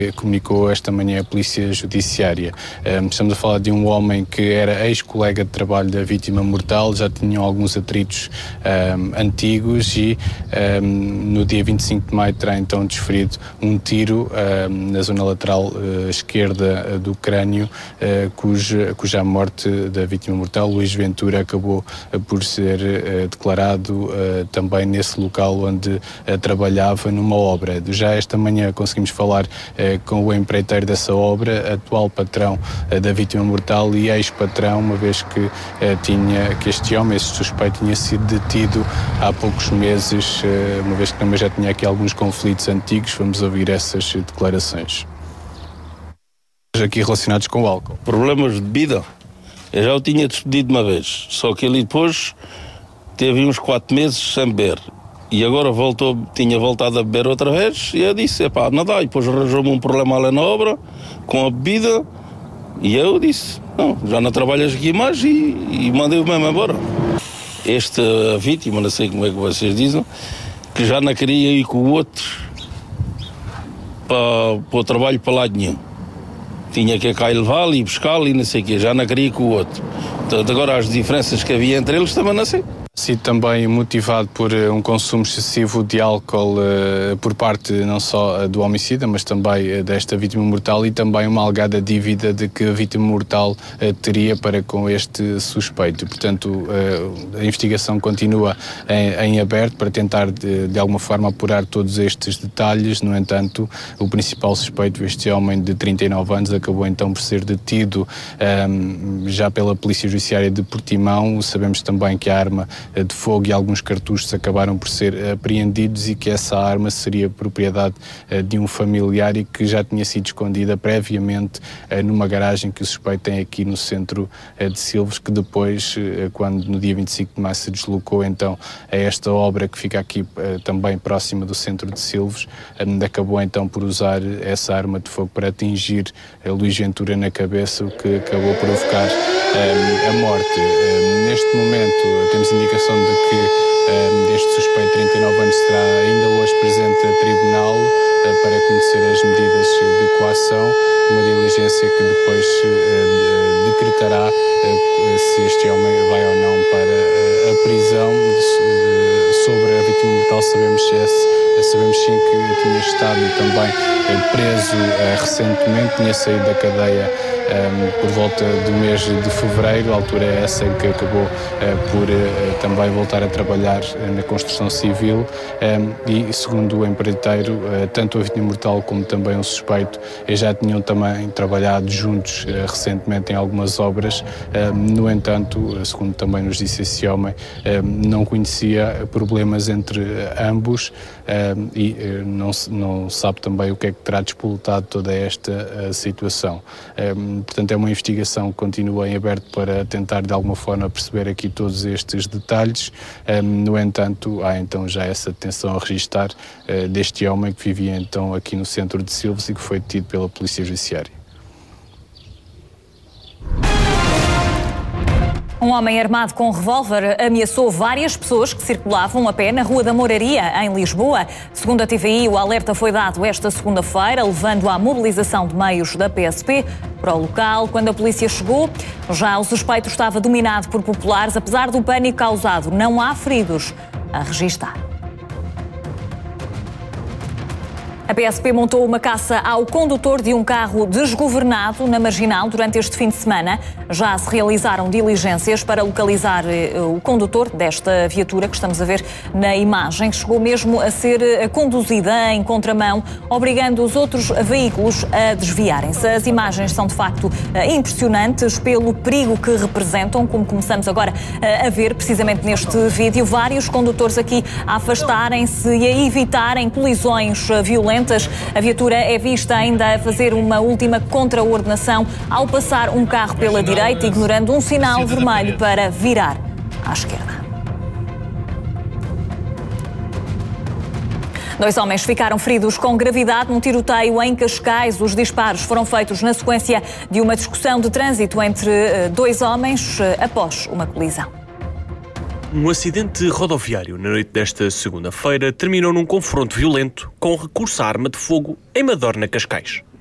Comunicou esta manhã a Polícia Judiciária. Estamos a falar de um homem que era ex-colega de trabalho da vítima mortal, já tinham alguns atritos antigos e no dia 25 de maio terá então desferido um tiro na zona lateral esquerda do crânio, cuja morte da vítima mortal, Luís Ventura, acabou por ser declarado também nesse local onde trabalhava numa obra. Já esta manhã conseguimos falar com o empreiteiro dessa obra, atual patrão da vítima mortal e ex-patrão, uma vez que este homem, esse suspeito, tinha sido detido há poucos meses, uma vez que também já tinha aqui alguns conflitos antigos. Vamos ouvir essas declarações. Aqui relacionados com o álcool. Problemas de bebida? Eu já o tinha despedido uma vez, só que ele depois teve uns 4 meses sem beber. E agora tinha voltado a beber outra vez e eu disse, não dá. E depois arranjou-me um problema lá na obra, com a bebida, e eu disse, não, já não trabalhas aqui mais e mandei-o mesmo embora. Esta vítima, não sei como é que vocês dizem, que já não queria ir com o outro para o trabalho para lado nenhum. Tinha que cá levá-lo e buscá-lo e não sei o quê, já não queria ir com o outro. Portanto, agora as diferenças que havia entre eles também não sei. Sido também motivado por um consumo excessivo de álcool por parte não só do homicida, mas também desta vítima mortal, e também uma alegada dívida de que a vítima mortal teria para com este suspeito. Portanto, a investigação continua em aberto para tentar de alguma forma apurar todos estes detalhes. No entanto, o principal suspeito, este homem de 39 anos, acabou então por ser detido já pela Polícia Judiciária de Portimão. Sabemos também que a arma de fogo e alguns cartuchos acabaram por ser apreendidos e que essa arma seria propriedade de um familiar e que já tinha sido escondida previamente numa garagem que o suspeito tem aqui no centro de Silves, que depois, quando no dia 25 de maio se deslocou então a esta obra que fica aqui também próxima do centro de Silves, acabou então por usar essa arma de fogo para atingir Luís Ventura na cabeça, o que acabou por provocar a morte. Neste momento temos indicação de que este suspeito de 39 anos será ainda hoje presente a tribunal para conhecer as medidas de coação, uma diligência que depois decretará se este homem vai ou não para a prisão. Sobre a vítima mortal sabemos sim que tinha estado também preso recentemente, tinha saído da cadeia por volta do mês de fevereiro, a altura é essa em que acabou por também voltar a trabalhar na construção civil, e segundo o empreiteiro, tanto a vítima mortal como também o suspeito já tinham também trabalhado juntos recentemente em algumas obras. No entanto, segundo também nos disse esse homem, não conhecia problemas entre ambos e não sabe também o que é que terá despolutado toda esta situação. Portanto, é uma investigação que continua em aberto para tentar de alguma forma perceber aqui todos estes detalhes. No entanto, há então já essa detenção a registar deste homem que vivia então aqui no centro de Silves e que foi detido pela Polícia Judiciária. Um homem armado com um revólver ameaçou várias pessoas que circulavam a pé na Rua da Moraria, em Lisboa. Segundo a TVI, o alerta foi dado esta segunda-feira, levando à mobilização de meios da PSP para o local. Quando a polícia chegou, já o suspeito estava dominado por populares. Apesar do pânico causado, não há feridos a registar. A PSP montou uma caça ao condutor de um carro desgovernado na Marginal durante este fim de semana. Já se realizaram diligências para localizar o condutor desta viatura que estamos a ver na imagem. Chegou mesmo a ser conduzida em contramão, obrigando os outros veículos a desviarem-se. As imagens são de facto impressionantes pelo perigo que representam, como começamos agora a ver precisamente neste vídeo. Vários condutores aqui a afastarem-se e a evitarem colisões violentas. A viatura é vista ainda a fazer uma última contraordenação ao passar um carro pela direita, ignorando um sinal vermelho para virar à esquerda. 2 homens ficaram feridos com gravidade num tiroteio em Cascais. Os disparos foram feitos na sequência de uma discussão de trânsito entre 2 homens após uma colisão. Um acidente rodoviário na noite desta segunda-feira terminou num confronto violento com recurso à arma de fogo em Madorna, Cascais.